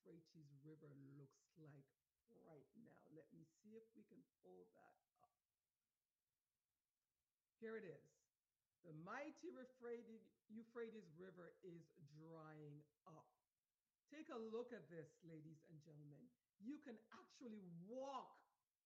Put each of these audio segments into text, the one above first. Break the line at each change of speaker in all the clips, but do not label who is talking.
Euphrates River looks like right now. Let me see if we can pull that up. Here it is. The mighty Euphrates River is drying up. Take a look at this, ladies and gentlemen. You can actually walk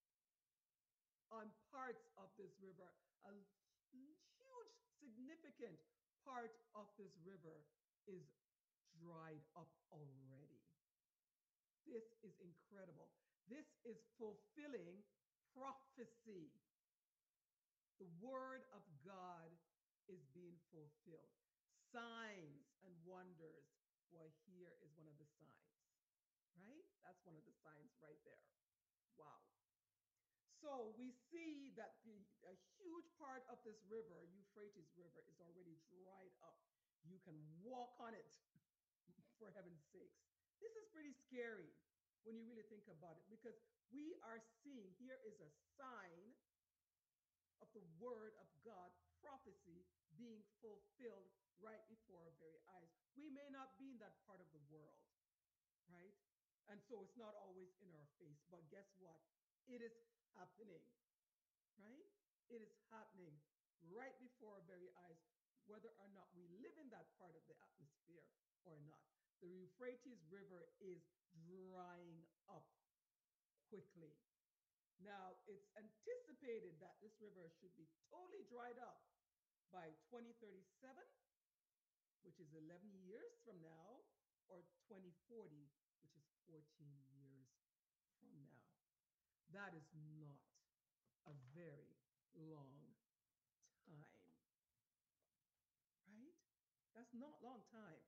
on parts of this river. A huge, significant part of this river is dried up already. This is incredible. This is fulfilling prophecy. The word of God is being fulfilled. Signs and wonders. Well, here is one of the signs, right? That's one of the signs right there. Wow. So we see that a huge part of this river, Euphrates River, is already dried up. You can walk on it, for heaven's sakes. This is pretty scary when you really think about it, because we are seeing here is a sign of the word of God, prophecy being fulfilled right before our very eyes. We may not be in that part of the world, right? And so it's not always in our face, but guess what? It is happening, right? It is happening right before our very eyes, whether or not we live in that part of the atmosphere or not. The Euphrates River is drying up quickly. Now, it's anticipated that this river should be totally dried up by 2037, which is 11 years from now, or 2040, which is 14 years from now. That is not a very long time, right? That's not long time.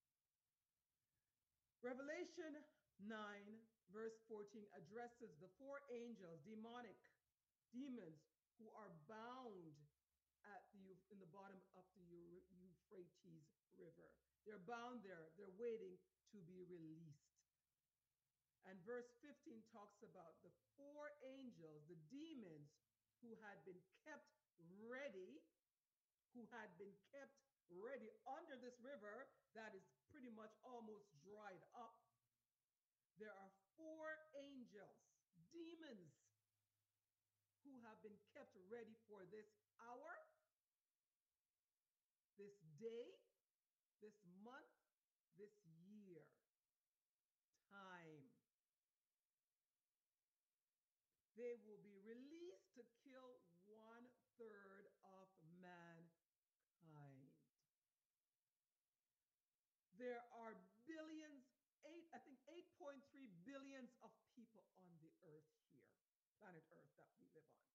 Revelation 9, verse 14 addresses the four angels, demonic demons who are bound at the in the bottom of the Euphrates River. They're bound there. They're waiting to be released. And verse 15 talks about the four angels, the demons who had been kept ready, who had been kept ready under this river that is pretty much almost dried up. There are four angels, demons, who have been kept ready for this hour, this day, this month, this year. Time. They will be released to kill 1/3 of mankind. There are billions, I think 8.3 billions of people on the earth here, planet Earth that we live on.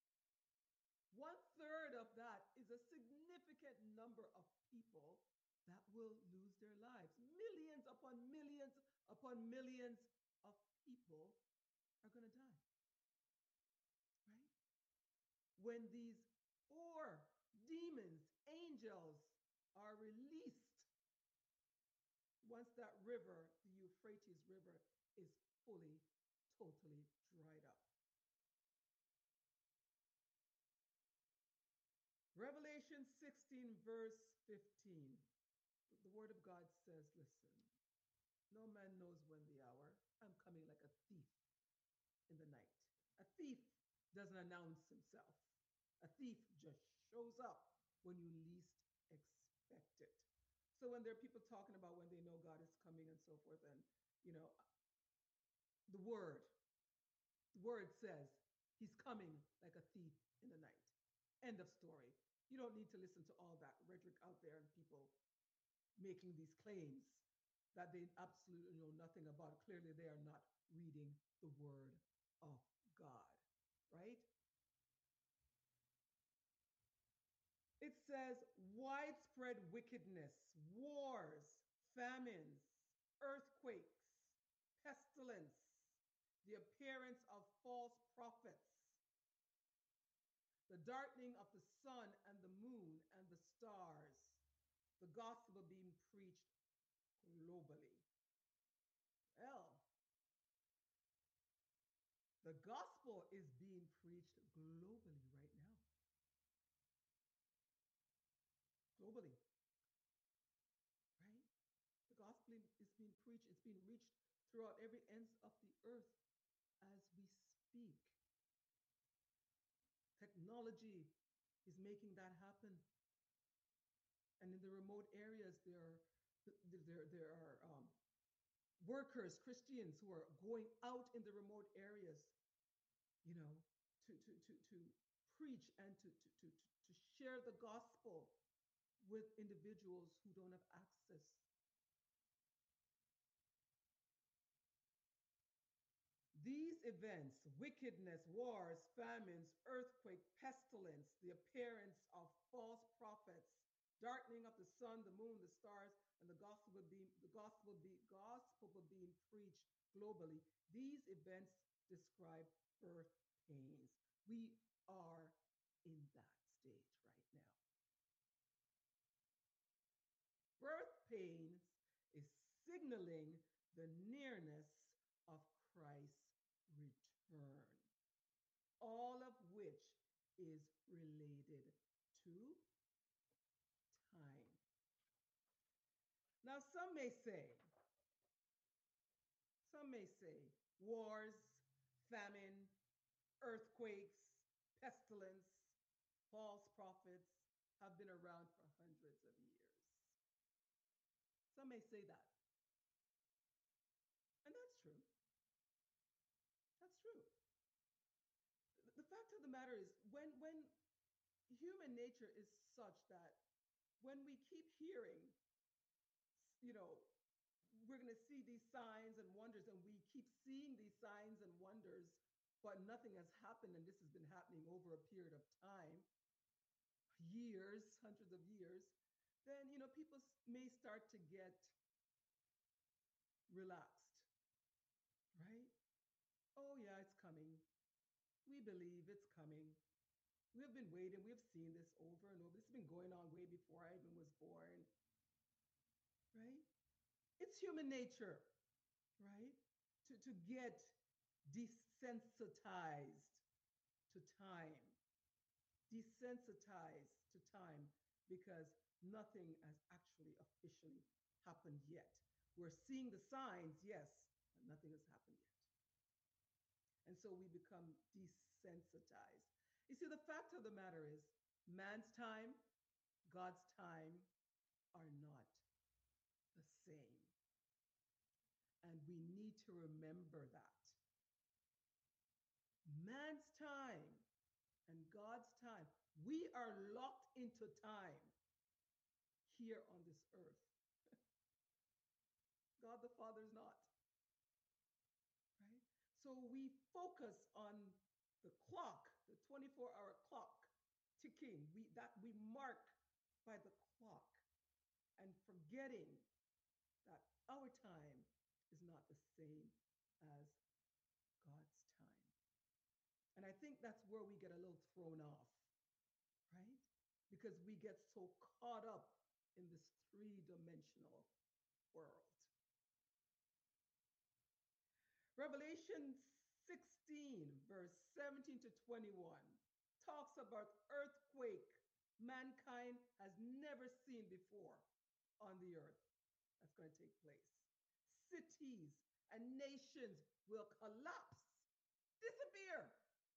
1/3 of that is a significant number of people that will lose their lives. Millions upon millions of people are going to die, right? When these four demons, angels, are released, once that river, the Euphrates River, is fully, totally dried up. Revelation 16, verse 15. The word of God says, listen, no man knows when the hour. I'm coming like a thief in the night. A thief doesn't announce himself. A thief just shows up when you least expect it. So when there are people talking about when they know God is coming and so forth, and you know, the word, the word says he's coming like a thief in the night. End of story. You don't need to listen to all that rhetoric out there and people making these claims that they absolutely know nothing about. Clearly, they are not reading the word of God, right? It says widespread wickedness, wars, famines, earthquakes, pestilence, the appearance of false prophets, the darkening of the sun and the moon and the stars, the gospel being preached globally. Well, the gospel is being preached globally right now. Globally, right? The gospel is being preached, it's being reached throughout every ends of the earth as we speak. Technology is making that happen. And in the remote areas, there are workers, Christians who are going out in the remote areas, you know, to preach and to share the gospel with individuals who don't have access. These events, wickedness, wars, famines, earthquake, pestilence, the appearance of false prophets, darkening of the sun, the moon, the stars, and the gospel being preached globally. These events describe birth pains. We are in that stage right now. Birth pains is signaling the nearness of Christ's return, all of which is related to time. Now, some may say wars, famine, earthquakes, pestilence, false prophets have been around for hundreds of years. Some may say that. And that's true. That's true. The fact of the matter is, when human nature is such that when we keep hearing, you know, we're going to see these signs and wonders, and we keep seeing these signs and wonders, but nothing has happened, and this has been happening over a period of time, years, hundreds of years, then people may start to get relaxed, right? Oh yeah, it's coming. We believe it's coming. We have been waiting. We have seen this over and over. This has been going on way before I even was born, right? It's human nature, right? To get desensitized to time, desensitized to time because nothing has actually officially happened yet. We're seeing the signs, yes, but nothing has happened yet. And so we become desensitized. You see, the fact of the matter is, man's time, God's time are not the same. And we need to remember that. Man's time and God's time, we are locked into time here on this earth. God the Father is not, right? So we focus on the clock, the 24-hour clock ticking. We mark by the clock and forgetting that our time is not the same as God's time. And I think that's where we get a little thrown off, right? Because we get so caught up in this three-dimensional world. Revelation 16, verse 17 to 21, talks about earthquake mankind has never seen before on the earth. That's going to take place. Cities and nations will collapse, disappear.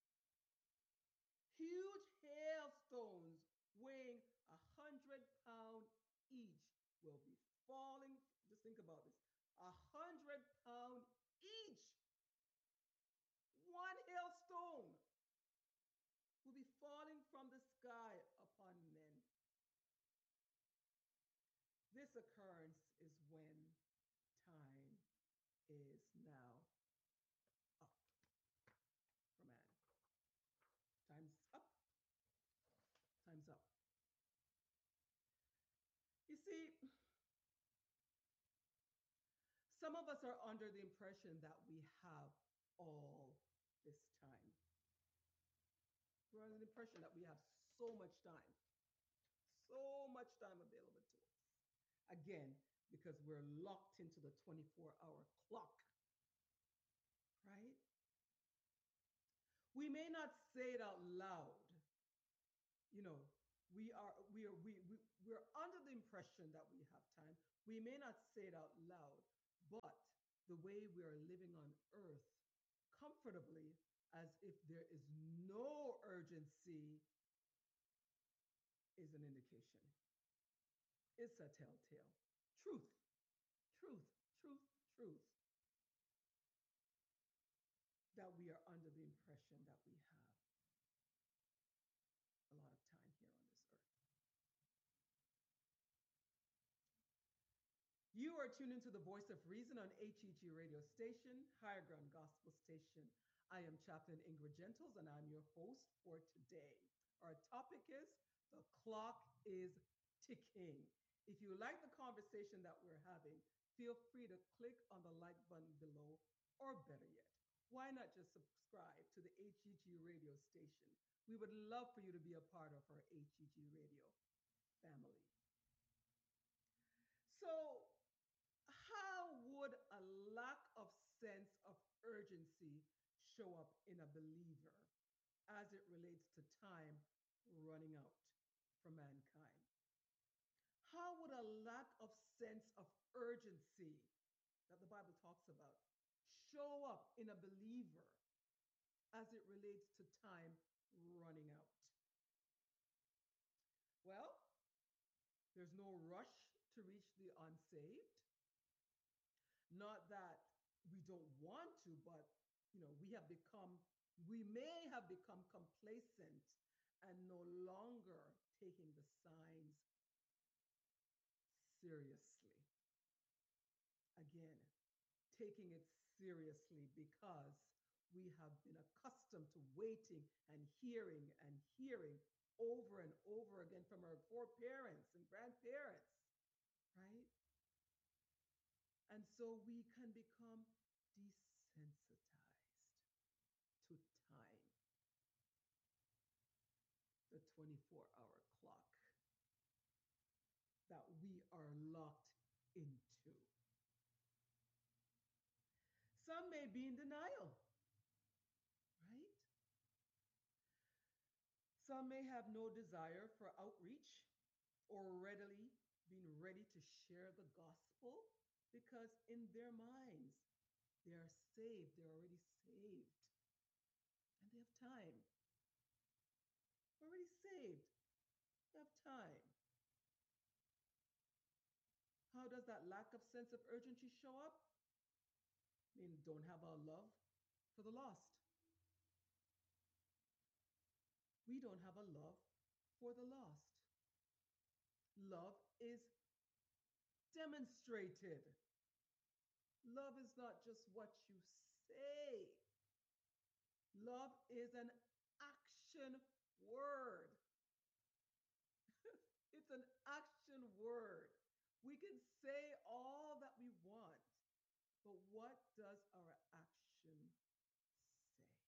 Huge hailstones weighing 100 pounds each will be falling. Just think about this, 100 pounds each. One hailstone will be falling from the sky upon men. This occurrence is when time is now up for man. Time's up. Time's up. You see, some of us are under the impression that we have all this time. We're under the impression that we have so much time available to us. Again, because we're locked into the 24-hour clock, right? We may not say it out loud. You know, we're under the impression that we have time. We may not say it out loud, but the way we are living on earth comfortably as if there is no urgency is an indication. It's a telltale. Truth, truth, truth, truth that we are under the impression that we have a lot of time here on this earth. You are tuned into the voice of reason on HEG radio station, Higher Ground Gospel Station. I am Chaplain Ingrid Gentles, and I'm your host for today. Our topic is the clock is ticking. If you like the conversation that we're having, feel free to click on the like button below, or better yet, why not just subscribe to the HEG radio station? We would love for you to be a part of our HEG radio family. So, how would a lack of sense of urgency show up in a believer as it relates to time running out for mankind? How would a lack of sense of urgency that the Bible talks about show up in a believer as it relates to time running out? Well, there's no rush to reach the unsaved. Not that we don't want to, but we may have become complacent and no longer taking the signs seriously. Again, taking it seriously because we have been accustomed to waiting and hearing over and over again from our foreparents and grandparents, right? And so we can become desensitized to time, the 24-hour clock that we are locked into. Some may be in denial, right? Some may have no desire for outreach or readily being ready to share the gospel because in their minds, they are saved, they're already saved, and they have time. Already saved, they have time. How does that lack of sense of urgency show up? I mean, don't have a love for the lost. We don't have a love for the lost. Love is demonstrated. Love is not just what you say. Love is an action word. It's an action word. We can say all that we want, but what does our action say?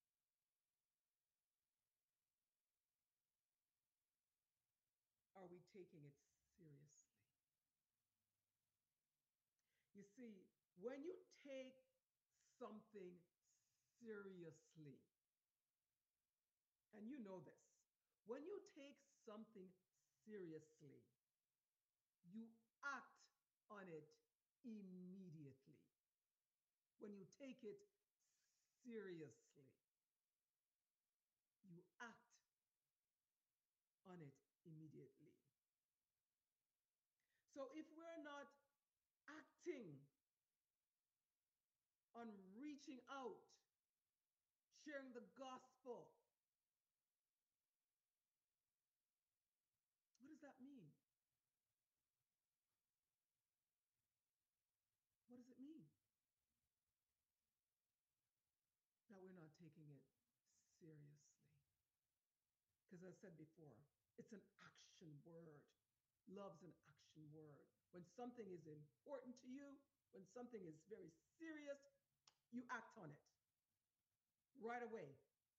Are we taking it seriously? You see, when you take something seriously, and you know this, when you take something seriously, you act on it immediately. When you take it seriously, you act on it immediately. So if we're not acting on reaching out, sharing the gospel, what does that mean? What does it mean? That we're not taking it seriously. Because as I said before, it's an action word. Love's an action word. When something is important to you, when something is very serious, you act on it right away.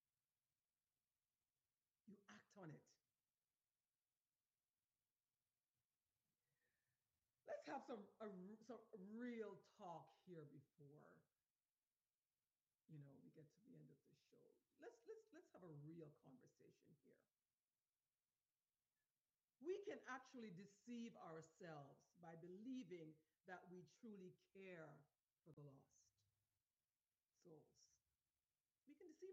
You act on it. Let's have some real talk here before we get to the end of the show. Let's have a real conversation here. We can actually deceive ourselves by believing that we truly care for the lost.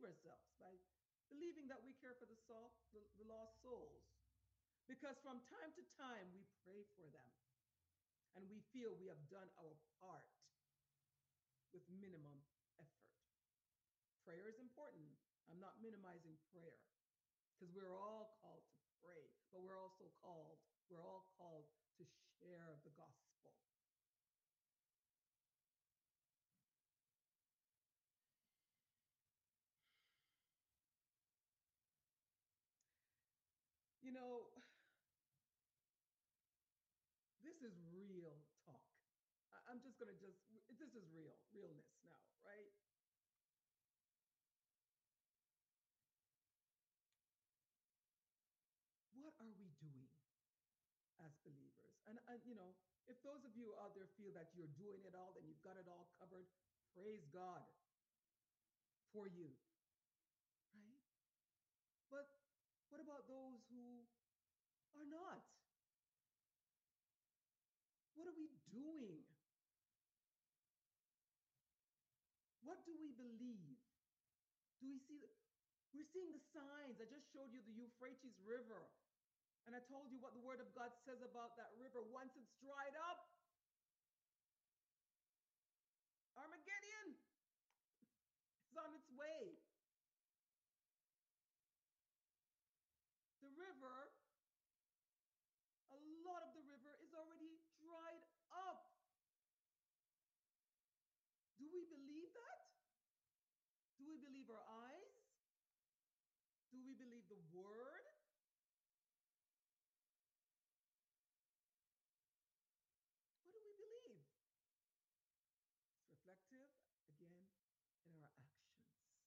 deceive ourselves by believing that we care for the lost souls. Because from time to time we pray for them and we feel we have done our part with minimum effort. Prayer is important. I'm not minimizing prayer because we're all called to pray, but we're all called to share the gospel. You know, this is real talk. I'm just going to this is realness now, right? What are we doing as believers? And if those of you out there feel that you're doing it all and you've got it all covered, praise God for you, right? But what about those who are not? What are we doing? What do we believe? Do we see? We're seeing the signs. I just showed you the Euphrates River. And I told you what the word of God says about that river. Once it's dried up, Armageddon is on its way. The river, a lot of the river is already dried up. Do we believe that? Do we believe our eyes? Do we believe the word? What do we believe? It's reflective, again, in our actions.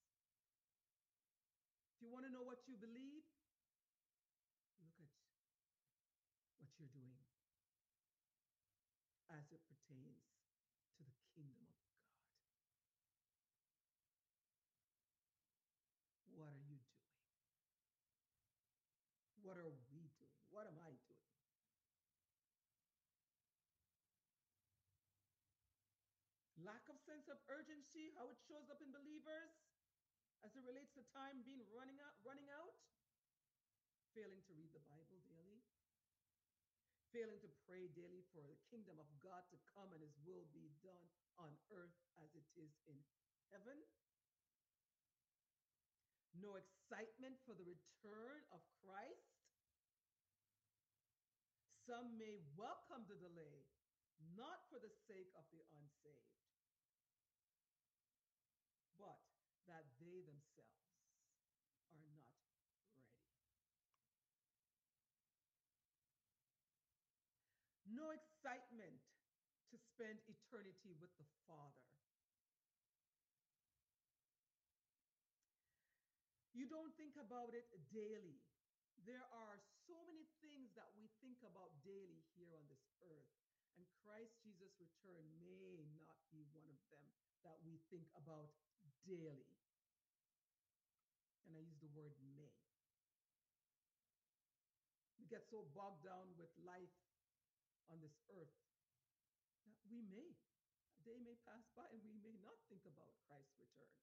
If you want to know what you believe, look at what you're doing as it pertains to the kingdom of God. What are you doing? What are we doing? What am I doing? Lack of sense of urgency, how it shows up in believers as it relates to time being running out, failing to read the Bible daily, failing to pray daily for the kingdom of God to come and his will be done on earth as it is in heaven. No excitement for the return of Christ. Some may welcome the delay, not for the sake of the unsaved, but that they themselves are not ready. No excitement to spend eternity with the Father. You don't think about it daily. There are so many things that we think about daily here on this earth, and Christ Jesus' return may not be one of them that we think about daily. And I use the word may. We get so bogged down with life on this earth that a day may pass by and we may not think about Christ's return.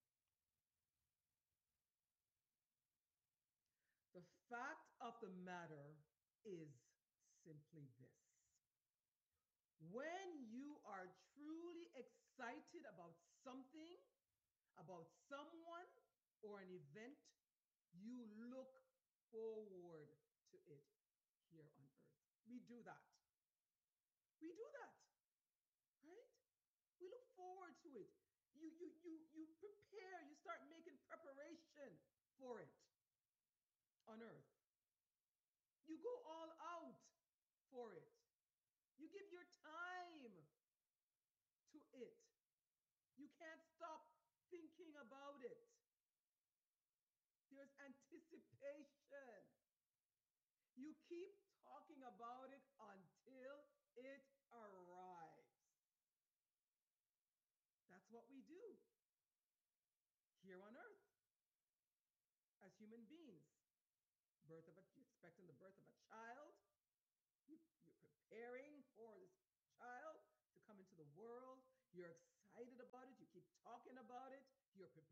The fact of the matter is simply this: when you are truly excited about something, about someone, or an event, you look forward to it here on earth. We do that. We do that, right? We look forward to it. You prepare, you start making preparation for it on earth. You go all out for it. You give your time to it. You can't stop thinking about it. There's anticipation. You keep talking about it until it arrives. That's what we do here on earth as human beings. You're expecting the birth of a child. You're preparing for this child to come into the world. You're excited about it. You keep talking about it. You're